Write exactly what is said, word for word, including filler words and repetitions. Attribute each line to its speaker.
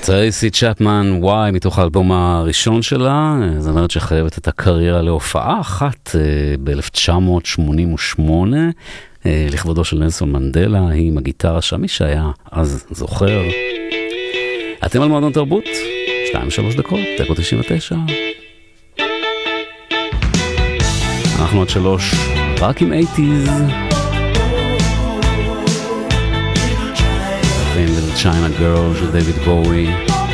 Speaker 1: טרייסי צ'פמן, וואי, מתוך האלבום הראשון שלה, זאת אומרת שחייבת את הקריירה להופעה אחת ב-אלף תשע מאות שמונים ושמונה, לכבודו של נלסון מנדלה, היא עם הגיטרה שם, מי שהיה אז זוכר. אתם על מועדון תרבות, שתיים שלוש דקות, דקות תשעים ותשע. אנחנו עד שלוש, רק עם אייטיז. Little China Girl של דייוויד בואי.